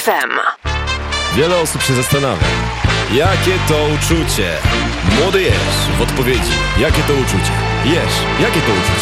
FM. Wiele osób się zastanawia, jakie to uczucie? Młody Jerz w odpowiedzi. Jakie to uczucie? Jerz, jakie to uczucie?